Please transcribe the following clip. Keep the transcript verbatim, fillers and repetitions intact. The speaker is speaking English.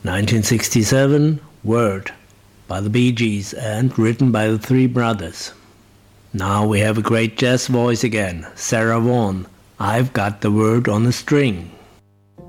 nineteen sixty-seven, Word, by the Bee Gees and written by the Three Brothers. Now we have a great jazz voice again, Sarah Vaughan, I've Got the Word on a String.